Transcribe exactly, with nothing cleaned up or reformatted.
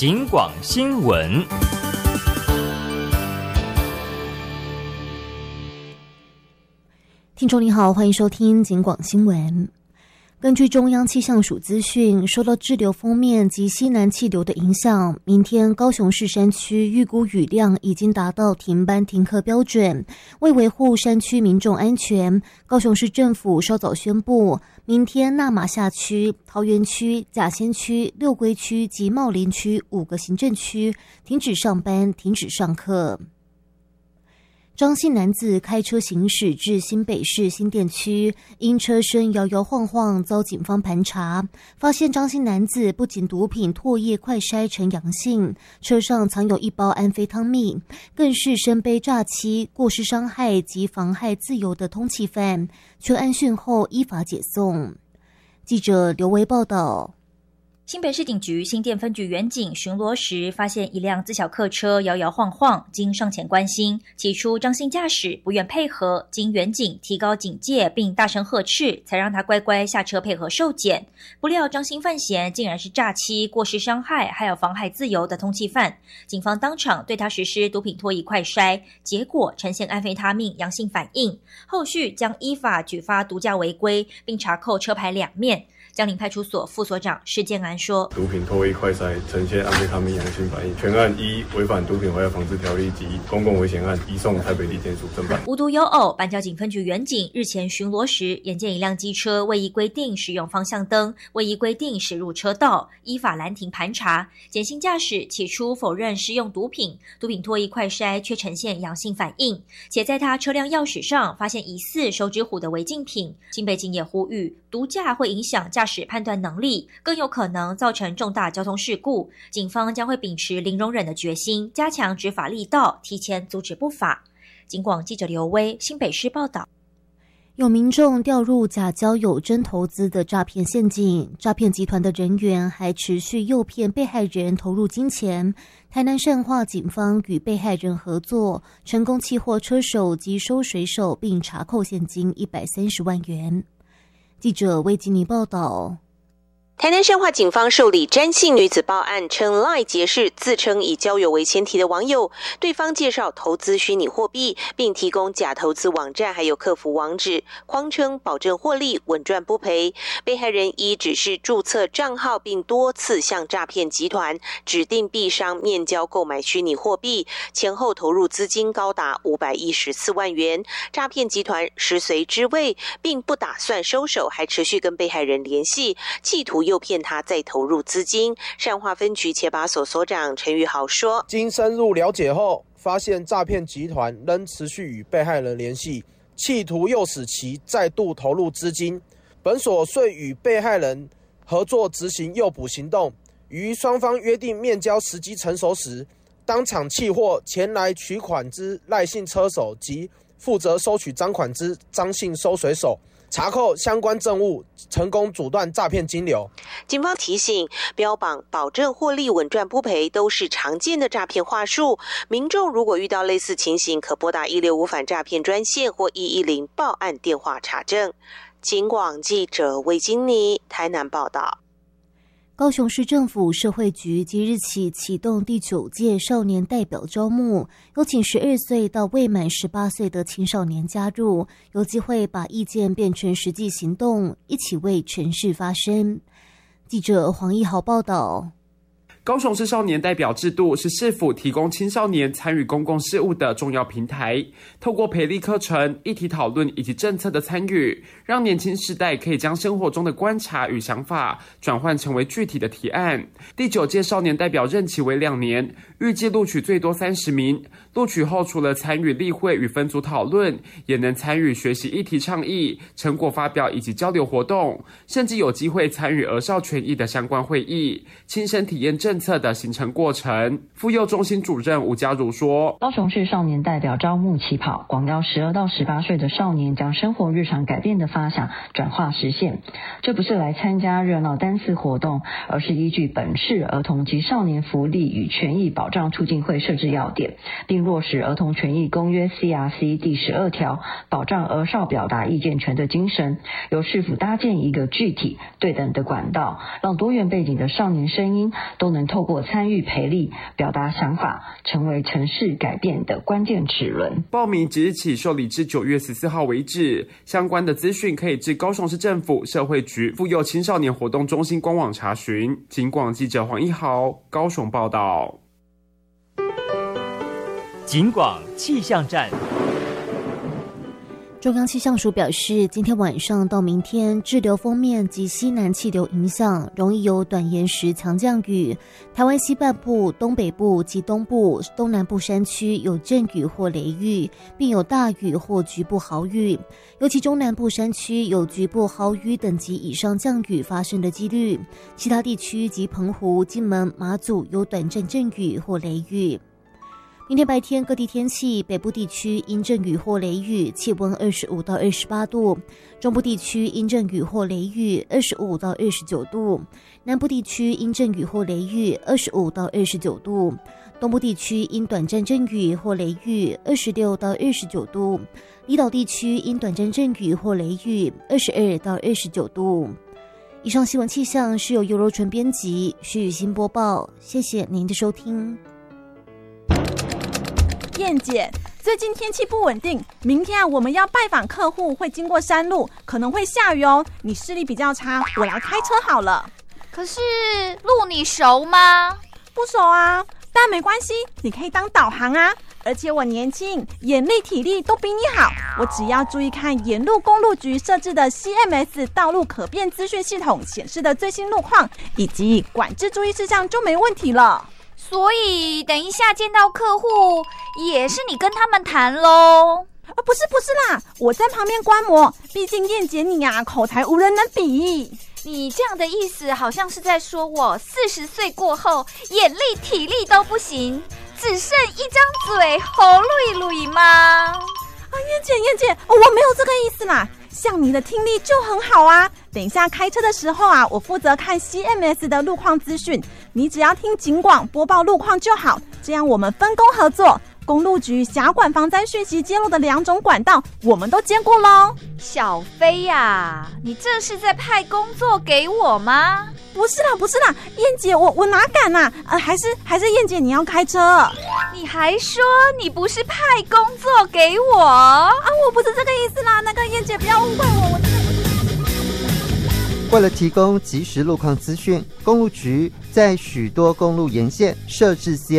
警广新闻。 听众您好，欢迎收听警广新闻。根据中央气象署资讯，受到滞留锋面及西南气流的影响，明天高雄市山区预估雨量已经达到停班停课标准。为维护山区民众安全，高雄市政府稍早宣布，明天那玛夏区、桃园区、甲仙区、六龟区及茂林区五个行政区停止上班、停止上课。张姓男子开车行驶至新北市新店区，因车身摇摇晃晃，遭警方盘查，发现张姓男子不仅毒品唾液快筛呈阳性，车上藏有一包安非汤蜜，更是身背诈欺、过失伤害及妨害自由的通缉犯，全案讯后依法解送。记者刘维报道。 新北市警局新店分局员警巡逻时，发现一辆自小客车摇摇晃晃，经上前关心，起初张姓驾驶不愿配合，经员警提高警戒并大声呵斥，才让他乖乖下车配合受检。不料张姓犯嫌竟然是诈欺、过失伤害还有妨害自由的通缉犯，警方当场对他实施毒品唾液快筛，结果呈现安非他命阳性反应，后续将依法举发毒驾违规，并查扣车牌两面。江陵派出所副所长施建安说， 毒品唾液快筛呈现安非他命阳性反应，全案依违反毒品危害防治条例及公共危险案移送台北地检署侦办。 无独有偶，板桥警分局员警日前巡逻时，眼见一辆机车未依规定使用方向灯，未依规定驶入车道，依法拦停盘查。简姓驾驶起初否认施用毒品，毒品唾液快筛却呈现阳性反应，且在他车辆钥匙上发现疑似手指虎的违禁品。新北警也呼吁，毒驾会影响驾驶判断能力，更有可能造成重大交通事故。警方将会秉持零容忍的决心，加强执法力道，提前阻止不法。警广记者刘威新北市报道。 有民众掉入假交友真投资的诈骗陷阱，诈骗集团的人员还持续诱骗被害人投入金钱。台南善化警方与被害人合作，成功契获车手及收水手，并查扣现金一百三十万元。记者魏吉尼报道。 台南善化警方受理詹姓女子报案，称 LINE 结识自称以交友为前提的网友，对方介绍投资虚拟货币，并提供假投资网站还有客服网址，谎称保证获利、稳赚不赔。被害人依指示注册账号，并多次向诈骗集团指定币商面交购买虚拟货币，前后投入资金高达五百一十四万元。诈骗集团食髓知味，并不打算收手，还持续跟被害人联系，企图诱骗他再投入资金。善化分局切把所所长陈玉豪说， 经深入了解后，发现诈骗集团仍持续与被害人联系，企图诱使其再度投入资金。本所遂与被害人合作执行诱捕行动，于双方约定面交时机成熟时，当场契获前来取款之赖姓车手及负责收取赃款之张姓收水手，查扣相关证物，成功阻断诈骗金流。 警方提醒，标榜保证获利、稳赚不赔都是常见的诈骗话术。民众如果遇到类似情形，可拨打一六五反诈骗专线或一一零报案电话查证。警广记者魏金妮台南报道。 高雄市政府社会局即日起启动第九届少年代表招募，有请十二岁到未满十八岁的青少年加入，有机会把意见变成实际行动，一起为城市发声。记者黄一豪报道。 高雄市少年代表制度是市府提供青少年参与公共事务的重要平台，透过培力课程、议题讨论以及政策的参与，让年轻世代可以将生活中的观察与想法转换成为具体的提案。第九届少年代表任期为两年，预计录取最多三十名。录取后，除了参与例会与分组讨论，也能参与学习议题倡议、成果发表以及交流活动，甚至有机会参与儿少权益的相关会议，亲身体验政策的形成过程。妇幼中心主任吴家如说， 高雄市少年代表招募起跑，广邀十二到十八岁的少年将生活日常改变的发想转化实现。这不是来参加热闹单次活动，而是依据本市儿童及少年福利与权益保障促进会设置要点，并落实儿童权益公约 C R C 第十二条保障儿少表达意见权的精神，由市府搭建一个具体对等的管道，让多元背景的少年声音都能能透过参与培力表达想法，成为城市改变的关键齿轮。 报名即日起受理至九月十四号为止，相关的资讯可以至高雄市政府社会局妇幼青少年活动中心官网查询。警广记者黄一豪高雄报道。 警广气象站。 中央气象署表示，今天晚上到明天，滞留锋面及西南气流影响，容易有短延时强降雨。台湾西半部、东北部及东部、东南部山区有阵雨或雷雨，并有大雨或局部豪雨。尤其中南部山区有局部豪雨等级以上降雨发生的几率。其他地区及澎湖、金门、马祖有短暂阵雨或雷雨。明天白天各地天气，北部地区阴阵雨或雷雨，气温二十五到二十八度；中部地区阴阵雨或雷雨，二十五到二十九度；南部地区阴阵雨或雷雨，二十五到二十九度；东部地区因短暂阵雨或雷雨，二十六到二十九度；离岛地区因短暂阵雨或雷雨，二十二到二十九度。以上新闻气象是由尤柔纯编辑，徐雨欣播报，谢谢您的收听。 燕姐，最近天气不稳定，明天啊我们要拜访客户，会经过山路，可能会下雨哦。你视力比较差，我来开车好了。 可是路你熟吗？ 不熟啊，但没关系，你可以当导航啊。而且我年轻，眼力体力都比你好，我只要注意看沿路公路局设置的 C M S 道路可变资讯系统显示的最新路况以及管制注意事项就没问题了。 所以等一下见到客户也是你跟他们谈咯？ 啊，不是不是啦，我在旁边观摩，毕竟燕姐你啊口才无人能比。 你这样的意思好像是在说我四十岁过后眼力体力都不行，只剩一张嘴喉噜一噜吗？ 啊，燕姐燕姐，我没有这个意思啦，像你的听力就很好啊。等一下开车的时候啊，我负责看 C M S 的路况资讯，你只要听警广播报路况就好，这样我们分工合作。公路局辖管防灾讯息揭露的两种管道，我们都兼顾咯。 小飞呀、啊，你这是在派工作给我吗？ 不是啦，不是啦，燕姐，我我哪敢呐、啊？呃，还是还是燕姐你要开车。 你还说你不是派工作给我啊？ 我不是这个意思啦，那个燕姐不要误会我，我真的不是。 为了提供即时路况资讯，公路局在许多公路沿线设置 C